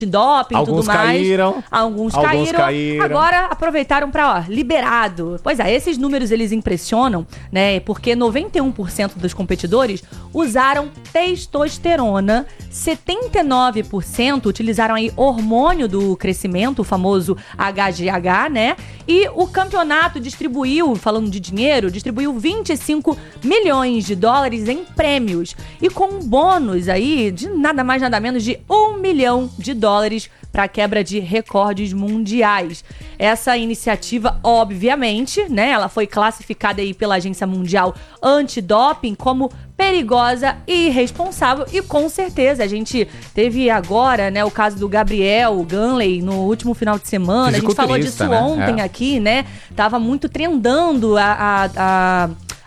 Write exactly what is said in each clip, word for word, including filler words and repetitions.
doping e tudo mais. Caíram, alguns, alguns caíram. caíram. Agora aproveitaram pra, ó, liberado. Pois é, esses números eles impressionam, né? Porque noventa e um por cento dos competidores usaram testosterona, setenta e nove por cento utilizaram aí hormônio do crescimento, o famoso H G H, né? E o campeonato distribuiu, falando de dinheiro, distribuiu vinte e cinco milhões de dólares em prêmios. E com um bônus aí de nada mais nada menos de um milhão de dólares para a quebra de recordes mundiais. Essa iniciativa, obviamente, né, ela foi classificada aí pela Agência Mundial Antidoping como perigosa e irresponsável, e com certeza a gente teve agora, né, o caso do Gabriel Ganley no último final de semana, a gente falou disso, né, ontem é. aqui, né, tava muito trendando a... a, a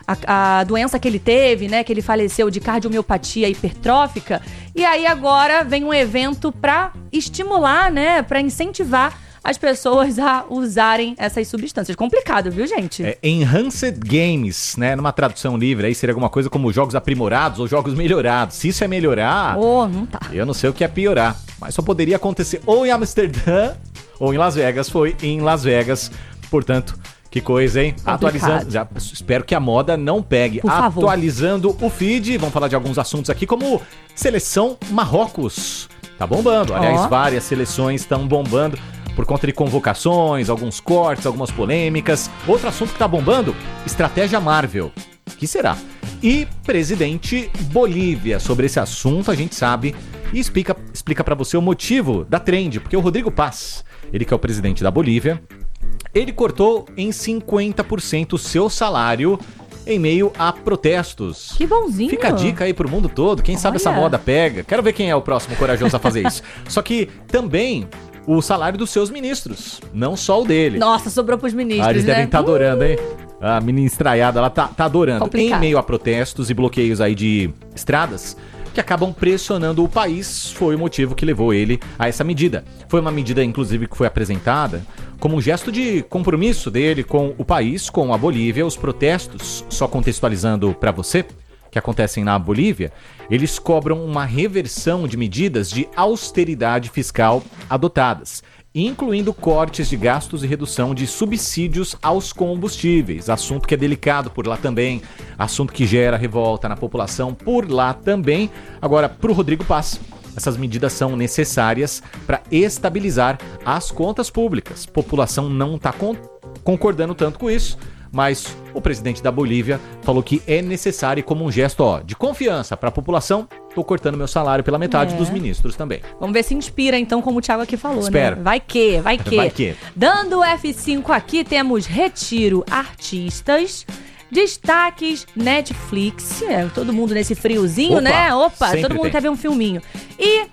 A, a doença que ele teve, né, que ele faleceu de cardiomiopatia hipertrófica, e aí agora vem um evento pra estimular, né, pra incentivar as pessoas a usarem essas substâncias. Complicado, viu, gente? É, Enhanced Games, né, numa tradução livre, aí seria alguma coisa como jogos aprimorados ou jogos melhorados. Se isso é melhorar, oh, não tá. Eu não sei o que é piorar, mas só poderia acontecer ou em Amsterdã ou em Las Vegas. Foi em Las Vegas, portanto... Que coisa, hein? Complicado. Atualizando, já espero que a moda não pegue. Por favor. Atualizando o feed, vamos falar de alguns assuntos aqui, como seleção Marrocos. Tá bombando, aliás, oh. várias seleções estão bombando por conta de convocações, alguns cortes, algumas polêmicas. Outro assunto que tá bombando, estratégia Marvel. Que será? E presidente Bolívia. Sobre esse assunto a gente sabe e explica, explica pra você o motivo da trend, porque o Rodrigo Paz, ele que é o presidente da Bolívia, ele cortou em cinquenta por cento o seu salário em meio a protestos. Que bonzinho. Fica a dica aí pro mundo todo. Quem Olha. sabe essa moda pega. Quero ver quem é o próximo corajoso a fazer isso. Só que também o salário dos seus ministros, não só o dele. Nossa, sobrou pros ministros, ah, eles né? devem estar tá adorando, hein? A menina estraiada, ela tá, tá adorando. Complicado. Em meio a protestos e bloqueios aí de estradas, que acabam pressionando o país, foi o motivo que levou ele a essa medida. Foi uma medida, inclusive, que foi apresentada como um gesto de compromisso dele com o país, com a Bolívia. Os protestos, só contextualizando para você, que acontecem na Bolívia, eles cobram uma reversão de medidas de austeridade fiscal adotadas, incluindo cortes de gastos e redução de subsídios aos combustíveis, assunto que é delicado por lá também, assunto que gera revolta na população por lá também. Agora, para o Rodrigo Paz, essas medidas são necessárias para estabilizar as contas públicas. A população não está con- concordando tanto com isso, mas o presidente da Bolívia falou que é necessário, como um gesto ó, de confiança para a população, tô cortando meu salário pela metade é. dos ministros também. Vamos ver se inspira, então, como o Thiago aqui falou, Espero. né? Vai que, vai que. Vai que. Dando o F cinco aqui, temos Retiro Artistas, destaques Netflix, é, todo mundo nesse friozinho, Opa, né? Opa, todo mundo tem. quer ver um filminho. E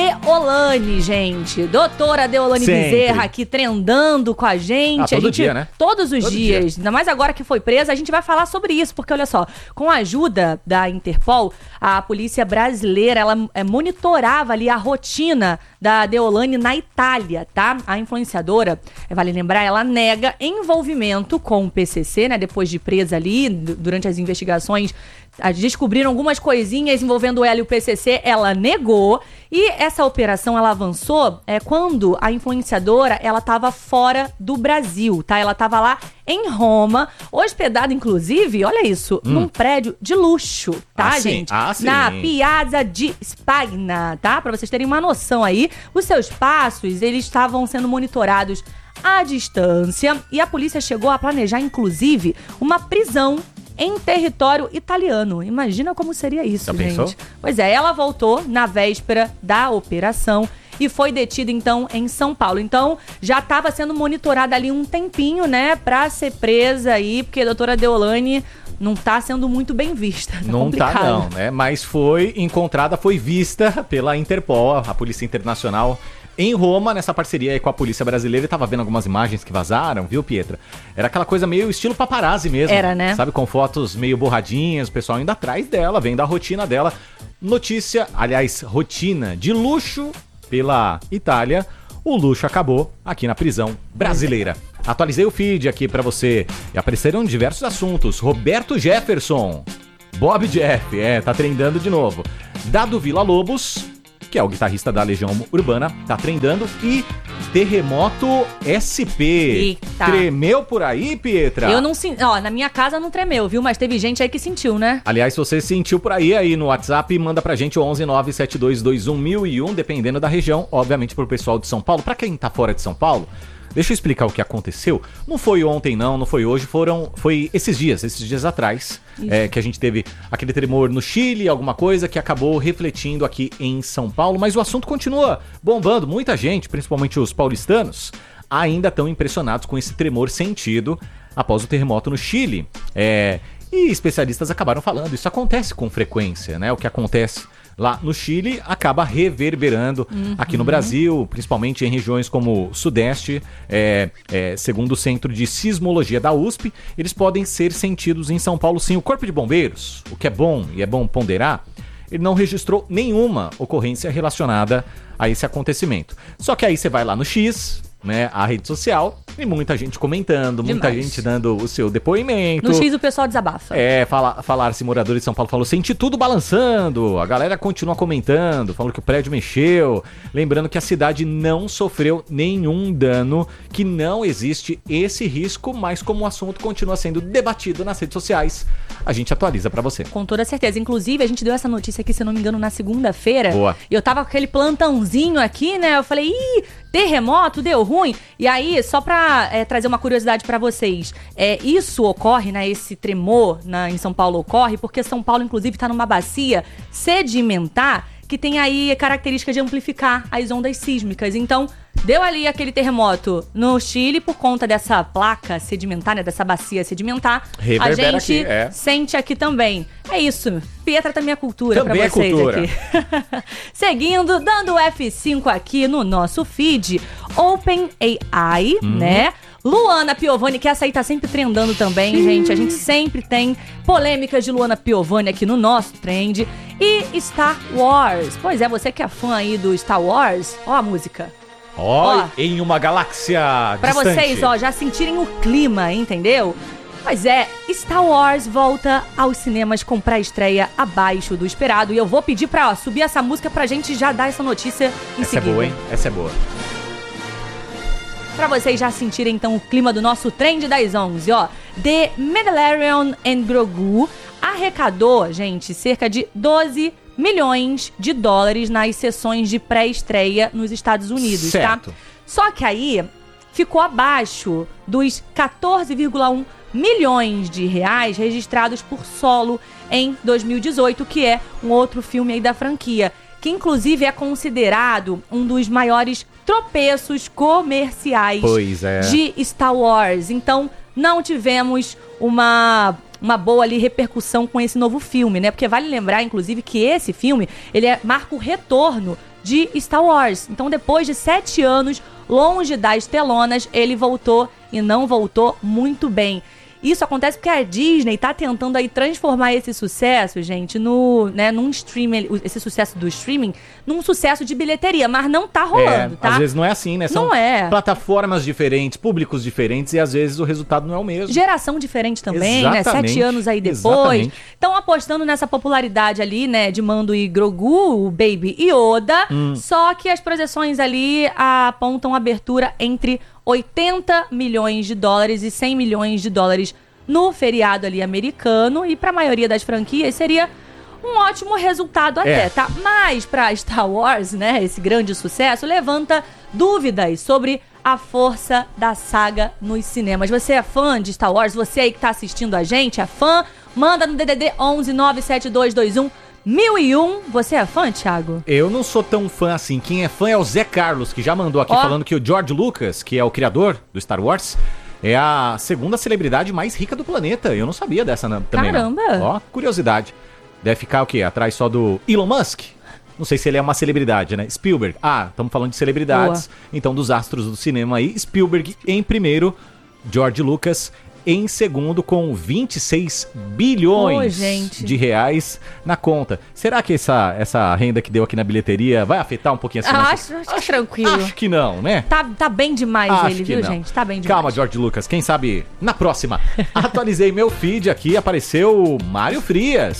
Deolane, gente. Doutora Deolane Sempre. Bezerra aqui trendando com a gente. Ah, todo a gente, dia, né? Todos os todo dias. Dia. Ainda mais agora que foi presa, a gente vai falar sobre isso. Porque, olha só, com a ajuda da Interpol, a polícia brasileira, ela é, monitorava ali a rotina da Deolane na Itália, tá? A influenciadora, vale lembrar, ela nega envolvimento com o P C C, né? Depois de presa ali, durante as investigações, descobriram algumas coisinhas envolvendo ela e o P C C, ela negou. E essa operação, ela avançou é, quando a influenciadora, ela estava fora do Brasil, tá? Ela estava lá em Roma, hospedada, inclusive, olha isso, hum. num prédio de luxo, tá, ah, gente? Sim. Ah, sim. Na Piazza di Spagna, tá? Pra vocês terem uma noção aí, os seus passos, eles estavam sendo monitorados à distância e a polícia chegou a planejar, inclusive, uma prisão em território italiano. Imagina como seria isso, Já gente. Pensou? Pois é, ela voltou na véspera da operação e foi detida, então, em São Paulo. Então, já estava sendo monitorada ali um tempinho, né, pra ser presa aí, porque a doutora Deolane não tá sendo muito bem vista. Tá não complicado. tá não, né? Mas foi encontrada, foi vista pela Interpol, a Polícia Internacional, em Roma, nessa parceria aí com a polícia brasileira. Eu tava vendo algumas imagens que vazaram, viu, Pietra? Era aquela coisa meio estilo paparazzi mesmo. Era, né? Sabe, com fotos meio borradinhas, o pessoal indo atrás dela, vendo a rotina dela. Notícia, aliás, rotina de luxo pela Itália. O luxo acabou aqui na prisão brasileira. Atualizei o feed aqui pra você e apareceram diversos assuntos. Roberto Jefferson, Bob Jeff, é, tá trendando de novo. Dado Villa Lobos que é o guitarrista da Legião Urbana, tá trendando. E Terremoto S P. Eita. Tremeu por aí, Pietra? Eu não senti. Ó, na minha casa não tremeu, viu? Mas teve gente aí que sentiu, né? Aliás, se você sentiu por aí, aí no WhatsApp, manda pra gente o onze nove sete dois dois um mil e um, dependendo da região. Obviamente pro pessoal de São Paulo. Pra quem tá fora de São Paulo, deixa eu explicar o que aconteceu. Não foi ontem não, não foi hoje, foram, foi esses dias, esses dias atrás, é, que a gente teve aquele tremor no Chile, alguma coisa que acabou refletindo aqui em São Paulo, mas o assunto continua bombando. Muita gente, principalmente os paulistanos, ainda estão impressionados com esse tremor sentido após o terremoto no Chile. É, e especialistas acabaram falando, isso acontece com frequência, né? O que acontece lá no Chile acaba reverberando uhum. aqui no Brasil, principalmente em regiões como o Sudeste, é, é, segundo o Centro de Sismologia da U S P, eles podem ser sentidos em São Paulo sim. O Corpo de Bombeiros, o que é bom e é bom ponderar, ele não registrou nenhuma ocorrência relacionada a esse acontecimento. Só que aí você vai lá no X, né, a rede social, e muita gente comentando, muita Demais. gente dando o seu depoimento. No X o pessoal desabafa. É, fala, falaram-se, moradores de São Paulo falou, senti tudo balançando, a galera continua comentando, falando que o prédio mexeu, lembrando que a cidade não sofreu nenhum dano, que não existe esse risco, mas como o assunto continua sendo debatido nas redes sociais, a gente atualiza pra você. Com toda certeza. Inclusive, a gente deu essa notícia aqui, se eu não me engano, na segunda-feira. Boa. E eu tava com aquele plantãozinho aqui, né? Eu falei, ih, terremoto, deu ruim. E aí, só pra é, trazer uma curiosidade pra vocês, é, isso ocorre, né? Esse tremor na, em São Paulo ocorre porque São Paulo, inclusive, tá numa bacia sedimentar que tem aí a característica de amplificar as ondas sísmicas. Então, deu ali aquele terremoto no Chile por conta dessa placa sedimentar, né? Dessa bacia sedimentar. Reverbera a gente aqui, é. sente aqui também. É isso. Pietra também é cultura também pra vocês é cultura. aqui. Seguindo, dando o F cinco aqui no nosso feed. OpenAI, hum. né? Luana Piovani, que essa aí tá sempre trendando também, Sim. gente. A gente sempre tem polêmicas de Luana Piovani aqui no nosso trend. E Star Wars. Pois é, você que é fã aí do Star Wars, ó a música. Ó, em uma galáxia pra distante. vocês, ó, já sentirem o clima, entendeu? Pois é, Star Wars volta aos cinemas com pré-estreia abaixo do esperado. E eu vou pedir pra ó, subir essa música pra gente já dar essa notícia em essa seguida. Essa é boa, hein? Essa é boa. Pra vocês já sentirem, então, o clima do nosso trend das onze, ó. The Mandalorian and Grogu arrecadou, gente, cerca de doze milhões de dólares nas sessões de pré-estreia nos Estados Unidos, certo. tá? Só que aí ficou abaixo dos quatorze vírgula um milhões de reais registrados por Solo em dois mil e dezoito, que é um outro filme aí da franquia, que inclusive é considerado um dos maiores tropeços comerciais pois é. de Star Wars. Então, não tivemos uma, uma boa ali repercussão com esse novo filme, né? Porque vale lembrar, inclusive, que esse filme, ele é, marca o retorno de Star Wars. Então, depois de sete anos, longe das telonas, ele voltou e não voltou muito bem. Isso acontece porque a Disney tá tentando aí transformar esse sucesso, gente, no, né, num streaming, esse sucesso do streaming, num sucesso de bilheteria, mas não tá rolando, é, tá? Às vezes não é assim, né? São não é. plataformas diferentes, públicos diferentes e às vezes o resultado não é o mesmo. Geração diferente também, Exatamente. né? Sete anos aí depois. Exatamente. Estão apostando nessa popularidade ali, né, de Mando e Grogu, o Baby Yoda, hum. só que as projeções ali apontam abertura entre oitenta milhões de dólares e cem milhões de dólares no feriado ali americano, e pra maioria das franquias seria um ótimo resultado até, é. tá? Mas pra Star Wars, né, esse grande sucesso, levanta dúvidas sobre a força da saga nos cinemas. Você é fã de Star Wars? Você aí que tá assistindo a gente, é fã? Manda no D D D onze nove sete dois dois um mil e um. Você é fã, Thiago? Eu não sou tão fã assim. Quem é fã é o Zé Carlos, que já mandou aqui oh. falando que o George Lucas, que é o criador do Star Wars, é a segunda celebridade mais rica do planeta. Eu não sabia dessa na, também. Caramba! Não. Ó, curiosidade. Deve ficar o quê? Atrás só do Elon Musk? Não sei se ele é uma celebridade, né? Spielberg. Ah, estamos falando de celebridades. Boa. Então, dos astros do cinema aí. Spielberg em primeiro, George Lucas em segundo, com vinte e seis bilhões oh, de reais na conta. Será que essa, essa renda que deu aqui na bilheteria vai afetar um pouquinho essa ah, acho, acho, acho tranquilo. Acho que não, né? Tá, tá bem demais acho ele, viu, não. gente? Tá bem demais. Calma, George Lucas. Quem sabe na próxima. Atualizei meu feed aqui, apareceu o Mário Frias.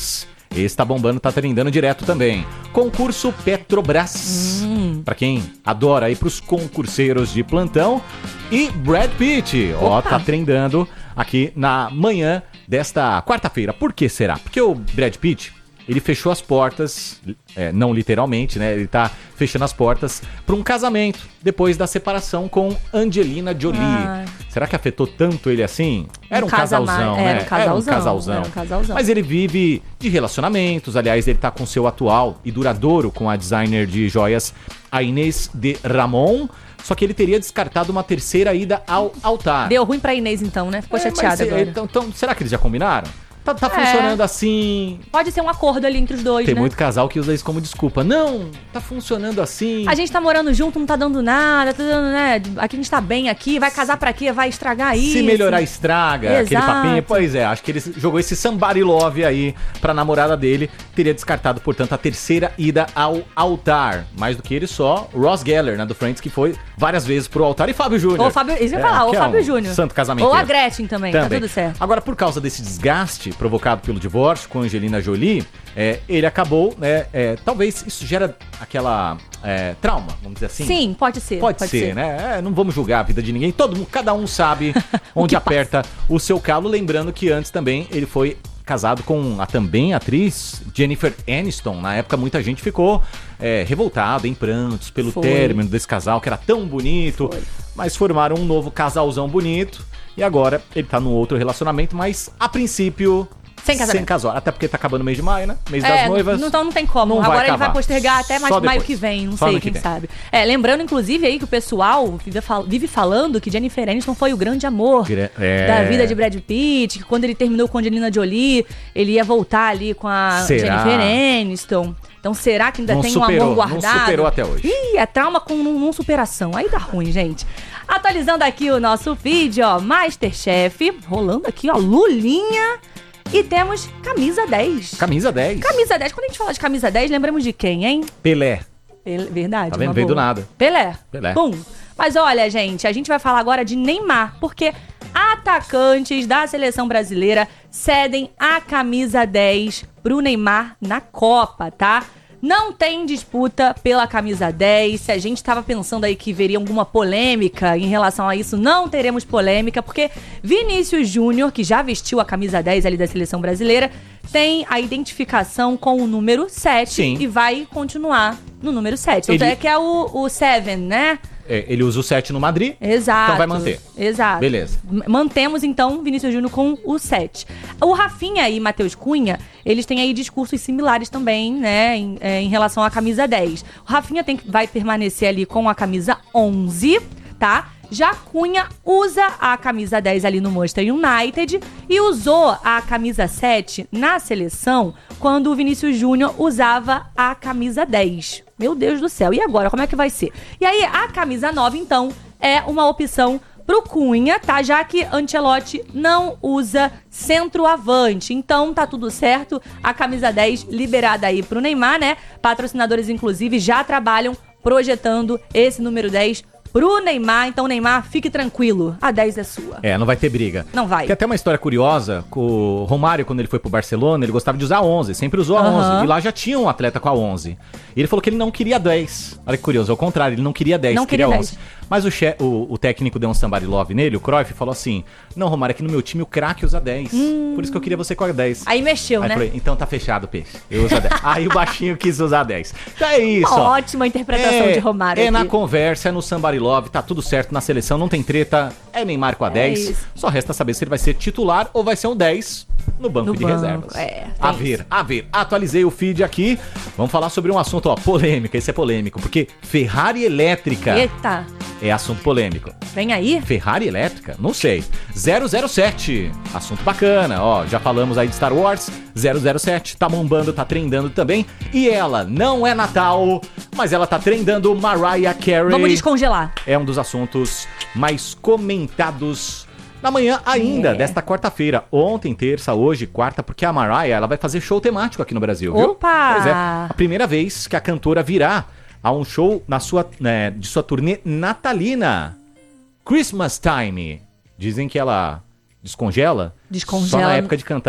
Esse tá bombando, tá trendando direto também. Concurso Petrobras. Hum. Pra quem adora ir pros concurseiros de plantão. E Brad Pitt. Ó, tá trendando aqui na manhã desta quarta-feira. Por que será? Porque o Brad Pitt, ele fechou as portas, é, não literalmente, né? Ele tá fechando as portas para um casamento depois da separação com Angelina Jolie. Ah. Será que afetou tanto ele assim? Era um, um casalzão, né? Era um casalzão, era um casalzão. Era um casalzão. Mas ele vive de relacionamentos. Aliás, ele tá com seu atual e duradouro com a designer de joias, a Inês de Ramon. Só que ele teria descartado uma terceira ida ao altar. Deu ruim pra Inês então, né? Ficou é, chateada mas, agora. Então, então, será que eles já combinaram? Tá, tá é. funcionando assim. Pode ser um acordo ali entre os dois, Tem né? muito casal que usa isso como desculpa. Não, tá funcionando assim. A gente tá morando junto, não tá dando nada, tá dando, né? Aqui a gente tá bem aqui, vai casar pra quê? Vai estragar isso. Se melhorar, estraga. Exato. Aquele papinho. Pois é, acho que ele jogou esse somebody love aí pra namorada dele. Teria descartado, portanto, a terceira ida ao altar. Mais do que ele só, Ross Geller, né, do Friends, que foi várias vezes pro altar. E Fábio Júnior. Ou Fábio, isso eu ia falar, ou é Fábio um Júnior. Santo casamento. Ou a Gretchen também, também, tá tudo certo. Agora, por causa desse desgaste provocado pelo divórcio com Angelina Jolie, é, ele acabou, né, é, talvez isso gera aquela é, trauma, vamos dizer assim. Sim, pode ser. Pode, pode ser, ser, né? É, não vamos julgar a vida de ninguém, todo mundo, cada um sabe onde aperta passa. o seu calo, lembrando que antes também ele foi casado com a também atriz Jennifer Aniston. Na época muita gente ficou é, revoltada, em prantos pelo foi. término desse casal, que era tão bonito, foi. mas formaram um novo casalzão bonito, e agora ele tá num outro relacionamento, mas a princípio... Sem casamento. Sem casal. Até porque tá acabando o mês de maio, né? Mês é, das noivas. Então não tem como. Não Agora vai ele vai postergar até mais maio que vem. Não Só sei, que quem vem. sabe. É, lembrando, inclusive, aí que o pessoal vive, fal- vive falando que Jennifer Aniston foi o grande amor é. da vida de Brad Pitt. Que quando ele terminou com Angelina Jolie, ele ia voltar ali com a será? Jennifer Aniston. Então será que ainda não tem superou, um amor guardado? Não superou até hoje. Ih, é trauma com não, não superação. Aí dá ruim, gente. Atualizando aqui o nosso feed, ó. Masterchef. Rolando aqui, ó. Lulinha. E temos camisa dez. Camisa dez. Camisa dez. Quando a gente fala de camisa dez, lembramos de quem, hein? Pelé. Pelé. Verdade. Tá vendo? Veio do nada. Pelé. Pelé. Pum. Mas olha, gente, a gente vai falar agora de Neymar, porque atacantes da seleção brasileira cedem a camisa dez pro Neymar na Copa, tá? Não tem disputa pela camisa dez. Se a gente estava pensando aí que veria alguma polêmica em relação a isso, não teremos polêmica, porque Vinícius Júnior, que já vestiu a camisa dez ali da seleção brasileira, tem a identificação com o número sete. Sim. E vai continuar no número sete. Então Ele... é que é o, o sete, né? É, ele usa o sete no Madrid. Exato. Então vai manter. Exato. Beleza. Mantemos, então, Vinícius Júnior com o sete. O Rafinha e Matheus Cunha, eles têm aí discursos similares também, né, em, é, em relação à camisa dez. O Rafinha tem, vai permanecer ali com a camisa onze, tá? Já Cunha usa a camisa dez ali no Manchester United e usou a camisa sete na seleção quando o Vinícius Júnior usava a camisa dez. Meu Deus do céu, e agora, como é que vai ser? E aí, a camisa nove, então, é uma opção pro Cunha, tá? Já que Ancelotti não usa centroavante. Então, tá tudo certo. A camisa dez liberada aí pro Neymar, né? Patrocinadores, inclusive, já trabalham projetando esse número dez pro Neymar. Então, Neymar, fique tranquilo. A dez é sua. É, não vai ter briga. Não vai. Tem até uma história curiosa. O Romário, quando ele foi pro Barcelona, ele gostava de usar a onze. Sempre usou a uhum. onze. E lá já tinha um atleta com a onze. E ele falou que ele não queria dez. Olha que curioso. Ao contrário, ele não queria dez, não queria queria onze. Mas o, che- o, o técnico deu um somebody love nele, o Cruyff, falou assim: não, Romário, aqui no meu time o craque usa dez. Hum. Por isso que eu queria você com a dez. Aí mexeu, Aí né? Eu falei, então tá fechado, peixe. Eu uso a dez. Aí o baixinho quis usar dez. Então é isso. Uma ó. ótima interpretação é, de Romário. É aqui. na conversa, é no somebody love, tá tudo certo na seleção, não tem treta. É Neymar com a dez. É Só resta saber se ele vai ser titular ou vai ser um dez no banco no de banco, reservas. É, a ver, isso. a ver. Atualizei o feed aqui. Vamos falar sobre um assunto, ó, polêmica. Esse é polêmico, porque Ferrari elétrica. Eita. É assunto polêmico. Vem aí? Ferrari elétrica? Não sei. zero zero sete. Assunto bacana, ó. Já falamos aí de Star Wars. zero zero sete. Tá bombando, tá trendando também. E ela não é Natal, mas ela tá trendando Mariah Carey. Vamos descongelar. É um dos assuntos mais comentados na manhã ainda, é. desta quarta-feira. Ontem, terça, hoje, quarta, porque a Mariah, ela vai fazer show temático aqui no Brasil, viu? Opa! Pois é. A primeira vez que a cantora virá a um show na sua, né, de sua turnê natalina. Christmas Time. Dizem que ela descongela, descongela só na época de cantar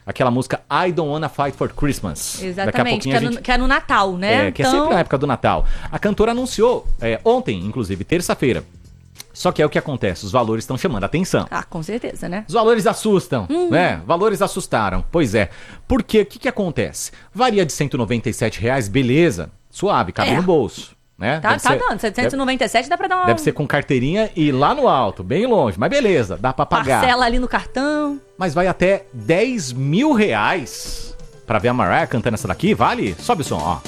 aquela música I Don't Wanna Fight for Christmas. Exatamente, que é, no, gente... que é no Natal, né? É, que então... é sempre na época do Natal. A cantora anunciou é, ontem, inclusive, terça-feira. Só que é o que acontece, os valores estão chamando a atenção. Ah, com certeza, né? Os valores assustam, hum. né? Valores assustaram. Pois é. Porque o que, que acontece? Varia de cento e noventa e sete reais, beleza, suave, cabe é. no bolso. Né? Tá, tá ser, dando, setecentos e noventa e sete deve, dá pra dar uma... Deve ser com carteirinha e lá no alto, bem longe, mas beleza, dá pra pagar. Parcela ali no cartão. Mas vai até dez mil reais pra ver a Mariah cantando essa daqui, vale? Sobe o som, ó.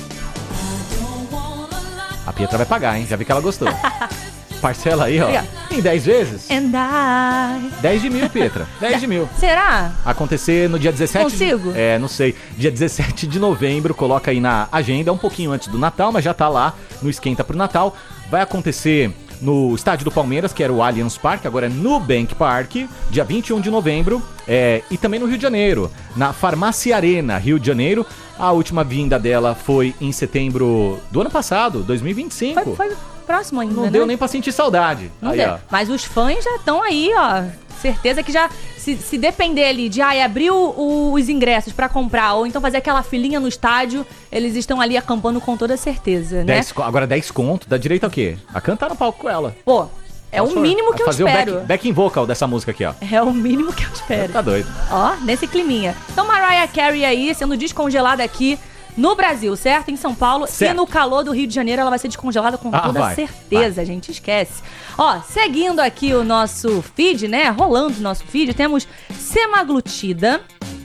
A Pietra vai pagar, hein? Já vi que ela gostou. Parcela aí, ó, em dez vezes. And I... dez de mil, Pietra. dez de mil. Será? Acontecer no dia dezessete... Consigo? De... É, não sei. Dia dezessete de novembro, coloca aí na agenda, um pouquinho antes do Natal, mas já tá lá no Esquenta pro Natal. Vai acontecer no estádio do Palmeiras, que era o Allianz Parque, agora é Nubank Park, dia vinte e um de novembro. É, e também no Rio de Janeiro, na Farmácia Arena, Rio de Janeiro. A última vinda dela foi em setembro do ano passado, dois mil e vinte e cinco. Foi, foi próximo ainda, Não né? deu nem pra sentir saudade. Aí, ó. Mas os fãs já estão aí, ó. Certeza que já, se, se depender ali de ah, abrir o, o, os ingressos pra comprar, ou então fazer aquela filinha no estádio, eles estão ali acampando com toda certeza, né? dez, agora dez conto, dá direito ao quê? A cantar no palco com ela. Pô, é Posso o mínimo que eu fazer espero. Fazer o back, backing vocal dessa música aqui, ó. É o mínimo que eu espero. Tá doido. Ó, nesse climinha. Então Mariah Carey aí, sendo descongelada aqui no Brasil, certo? Em São Paulo. Certo. E no calor do Rio de Janeiro ela vai ser descongelada com ah, toda vai, certeza, vai. gente. Esquece. Ó, seguindo aqui o nosso feed, né? Rolando o nosso feed, temos semaglutida,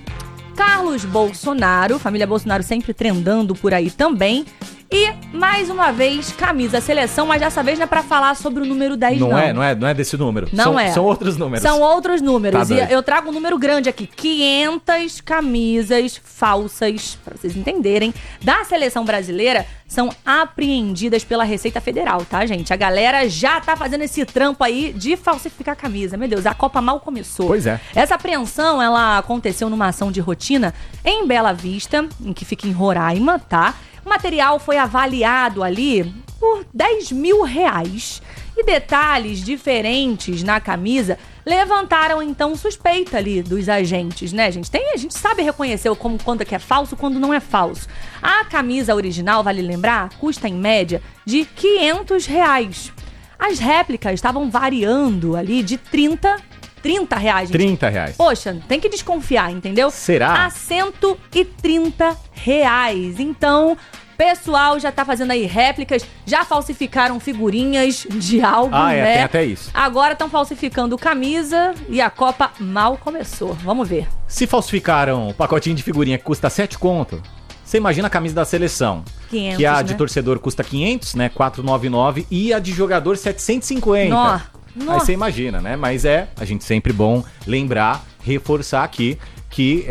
Carlos Bolsonaro, família Bolsonaro sempre trendando por aí também. E, mais uma vez, camisa seleção, mas dessa vez não é pra falar sobre o número dez, não. Não é, não é, não é desse número. Não são, é. São outros números. São outros números. Tá e eu trago um número grande aqui. quinhentas camisas falsas, pra vocês entenderem, da seleção brasileira são apreendidas pela Receita Federal, tá, gente? A galera já tá fazendo esse trampo aí de falsificar camisa. Meu Deus, a Copa mal começou. Pois é. Essa apreensão, ela aconteceu numa ação de rotina em Bela Vista, em que fica em Roraima, tá? O material foi avaliado ali por dez mil reais. E detalhes diferentes na camisa levantaram, então, suspeita ali dos agentes, né, gente? Tem, a gente sabe reconhecer como, quando que é falso, quando não é falso. A camisa original, vale lembrar, custa em média de quinhentos reais. As réplicas estavam variando ali de trinta reais. Gente. trinta reais. Poxa, tem que desconfiar, entendeu? Será? A cento e trinta reais. Então, pessoal já tá fazendo aí réplicas, já falsificaram figurinhas de álbum, ah, é, né? tem até isso. Agora estão falsificando camisa e a Copa mal começou. Vamos ver. Se falsificaram o pacotinho de figurinha que custa sete conto, você imagina a camisa da seleção. quinhentos, que a né? de torcedor custa quinhentos, né? quatrocentos e noventa e nove e a de jogador setecentos e cinquenta. Nossa. Aí você imagina, né? Mas é, a gente sempre bom lembrar, reforçar aqui que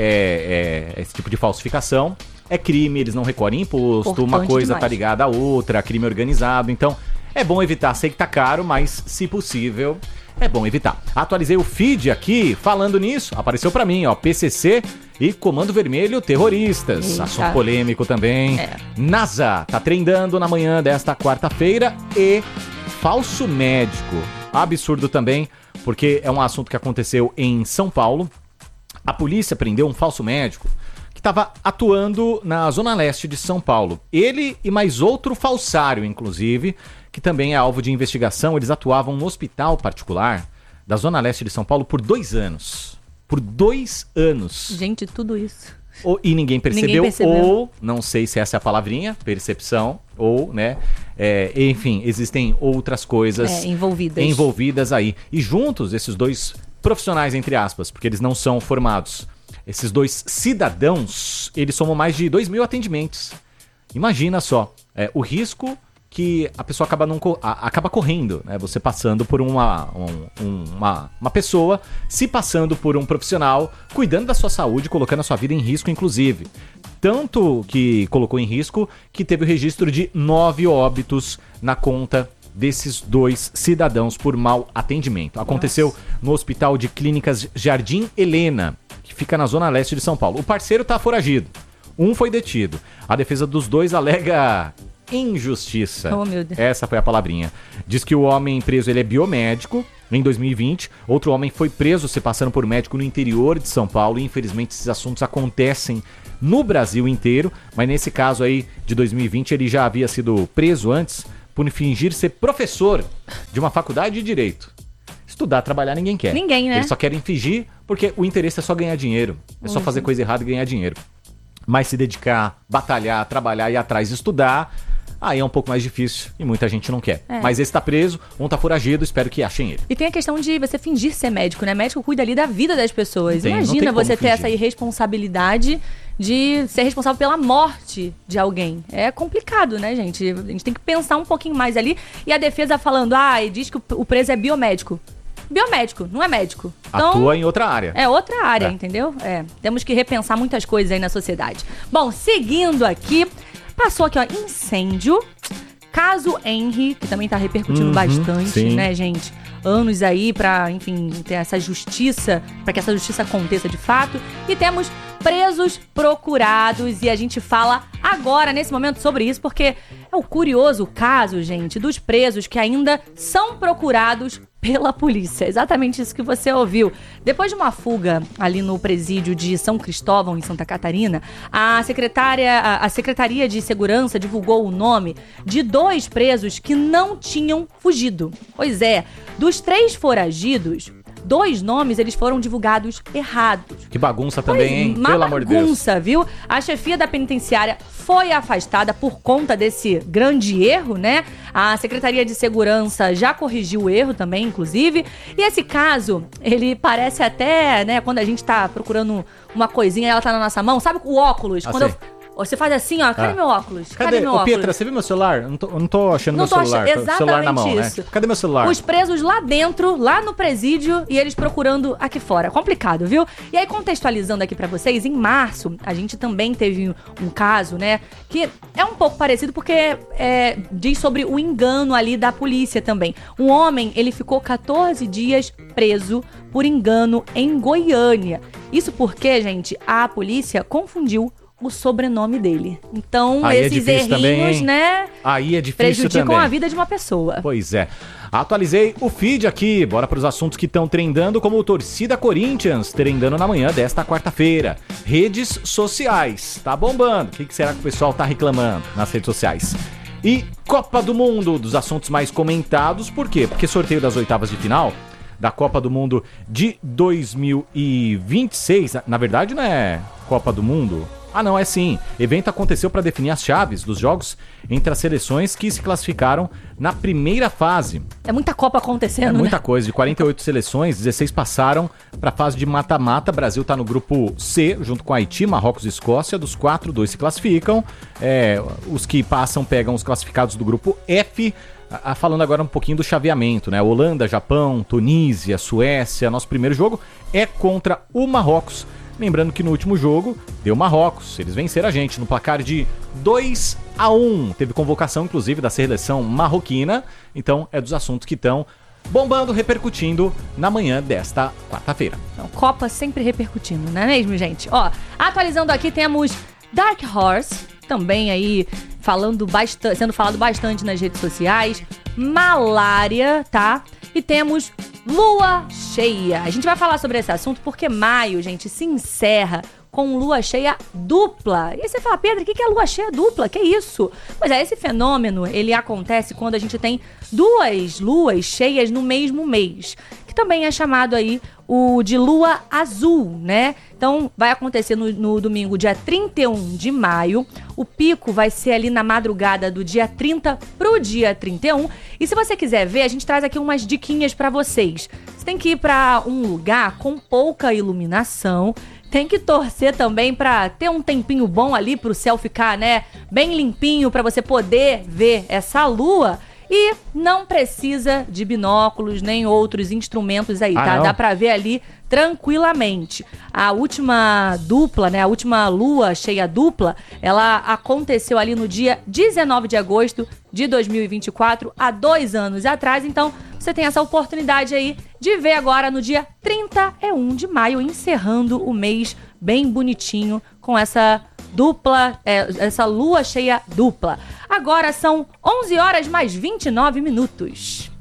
é, é, esse tipo de falsificação é crime, eles não recolhem imposto, Importante uma coisa demais. tá ligada à outra, crime organizado. Então, é bom evitar. Sei que tá caro, mas se possível, é bom evitar. Atualizei o feed aqui, falando nisso, apareceu pra mim, ó, P C C e Comando Vermelho terroristas. Eita. Assunto polêmico também. É. NASA tá trendando na manhã desta quarta-feira e falso médico. Absurdo também, porque é um assunto que aconteceu em São Paulo. A polícia prendeu um falso médico que estava atuando na zona leste de São Paulo. Ele e mais outro falsário, inclusive, que também é alvo de investigação. Eles atuavam no hospital particular da zona leste de São Paulo por dois anos. Por dois anos. Gente, tudo isso. Ou, e ninguém percebeu, Ninguém percebeu, ou, não sei se essa é a palavrinha, percepção, ou, né, é, enfim, existem outras coisas É, envolvidas. envolvidas aí. E juntos, esses dois profissionais, entre aspas, porque eles não são formados, esses dois cidadãos, eles somam mais de dois mil atendimentos. Imagina só, é, o risco que a pessoa acaba, não, a, acaba correndo, né? Você passando por uma, um, uma, uma pessoa, se passando por um profissional, cuidando da sua saúde, colocando a sua vida em risco, inclusive. Tanto que colocou em risco que teve o registro de nove óbitos na conta desses dois cidadãos por mau atendimento. Aconteceu Nossa. no Hospital de Clínicas Jardim Helena, que fica na zona leste de São Paulo. O parceiro tá foragido. Um foi detido. A defesa dos dois alega injustiça. Oh, meu Deus. Essa foi a palavrinha. Diz que o homem preso ele é biomédico. Em dois mil e vinte, outro homem foi preso se passando por médico no interior de São Paulo. E infelizmente esses assuntos acontecem no Brasil inteiro. Mas nesse caso aí de dois mil e vinte, ele já havia sido preso antes por fingir ser professor de uma faculdade de Direito. Estudar, trabalhar, ninguém quer. Ninguém, né? Eles só querem fingir porque o interesse é só ganhar dinheiro. É só fazer coisa errada e ganhar dinheiro. Mas se dedicar, batalhar, trabalhar e ir atrás de estudar, aí é um pouco mais difícil e muita gente não quer. É. Mas esse tá preso, um tá foragido, espero que achem ele. E tem a questão de você fingir ser médico, né? Médico cuida ali da vida das pessoas. Tem, Imagina você ter fingir. essa irresponsabilidade de ser responsável pela morte de alguém. É complicado, né, gente? A gente tem que pensar um pouquinho mais ali. E a defesa falando, ah, e diz que o preso é biomédico. Biomédico, não é médico. Então, atua em outra área. É outra área, é. entendeu? É. Temos que repensar muitas coisas aí na sociedade. Bom, seguindo aqui, passou aqui, ó, incêndio. Caso Henry, que também tá repercutindo uhum, bastante, sim. né, gente? Anos aí pra, enfim, ter essa justiça, pra que essa justiça aconteça de fato. E temos presos procurados e a gente fala agora, nesse momento, sobre isso, porque é o curioso caso, gente, dos presos que ainda são procurados pela polícia. Exatamente isso que você ouviu. Depois de uma fuga ali no presídio de São Cristóvão, em Santa Catarina, a secretária, a, a Secretaria de Segurança divulgou o nome de dois presos que não tinham fugido. Pois é, dos três foragidos, dois nomes eles foram divulgados errados. Que bagunça também, pois, hein? Pelo amor de Deus. Bagunça, viu? A chefia da penitenciária foi afastada por conta desse grande erro, né? A Secretaria de Segurança já corrigiu o erro também, inclusive. E esse caso, ele parece até, né, quando a gente tá procurando uma coisinha, ela tá na nossa mão. Sabe o óculos? Ah, quando eu... Você faz assim, ó, cadê ah. meu óculos? Cadê, cadê meu Ô, óculos? Pietra, você viu meu celular? Eu não tô, eu não tô achando não meu tô celular. Ach... celular na mão, isso. né? Cadê meu celular? Os presos lá dentro, lá no presídio, e eles procurando aqui fora. Complicado, viu? E aí, contextualizando aqui pra vocês, em março, a gente também teve um caso, né, que é um pouco parecido porque é, diz sobre o engano ali da polícia também. Um homem, ele ficou catorze dias preso por engano em Goiânia. Isso porque, gente, a polícia confundiu o sobrenome dele. Então, aí esses é errinhos, também, né? Aí é difícil prejudicam também. a vida de uma pessoa. Pois é. Atualizei o feed aqui. Bora para os assuntos que estão trendando, como o Torcida Corinthians, trendando na manhã desta quarta-feira. Redes sociais. Tá bombando. O que, que será que o pessoal tá reclamando nas redes sociais? E Copa do Mundo, dos assuntos mais comentados. Por quê? Porque sorteio das oitavas de final da Copa do Mundo de dois mil e vinte e seis. Na verdade, não é Copa do Mundo. Ah, não, é sim. Evento aconteceu para definir as chaves dos jogos entre as seleções que se classificaram na primeira fase. É muita Copa acontecendo, É muita né? coisa. De quarenta e oito seleções, dezesseis passaram para a fase de mata-mata. Brasil está no grupo C, junto com Haiti, Marrocos e Escócia. Dos quatro, dois se classificam. É, os que passam pegam os classificados do grupo F. Ah, falando agora um pouquinho do chaveamento, né? Holanda, Japão, Tunísia, Suécia. Nosso primeiro jogo é contra o Marrocos. Lembrando que no último jogo deu Marrocos. Eles venceram a gente no placar de dois a um. Teve convocação, inclusive, da seleção marroquina. Então, é dos assuntos que estão bombando, repercutindo na manhã desta quarta-feira. Então, Copa sempre repercutindo, não é mesmo, gente? Ó, atualizando aqui, temos Dark Horse, também aí falando bastante, sendo falado bastante nas redes sociais. Malária, tá? E temos lua cheia. A gente vai falar sobre esse assunto porque maio, gente, se encerra com lua cheia dupla. E aí você fala, Pedro, o que é lua cheia dupla? Que isso? Pois é, esse fenômeno, ele acontece quando a gente tem duas luas cheias no mesmo mês, que também é chamado aí o de lua azul, né? Então, vai acontecer no, no domingo, dia trinta e um de maio. O pico vai ser ali na madrugada do dia trinta pro dia trinta e um. E se você quiser ver, a gente traz aqui umas diquinhas pra vocês. Você tem que ir pra um lugar com pouca iluminação. Tem que torcer também pra ter um tempinho bom ali pro céu ficar, né, bem limpinho pra você poder ver essa lua. E não precisa de binóculos nem outros instrumentos aí, tá? Ah, dá pra ver ali tranquilamente. A última dupla, né? A última lua cheia dupla, ela aconteceu ali no dia dezenove de agosto de dois mil e vinte e quatro, há dois anos atrás. Então, você tem essa oportunidade aí de ver agora no dia trinta e um de maio, encerrando o mês bem bonitinho com essa dupla, é, essa lua cheia dupla. Agora são onze horas mais vinte e nove minutos.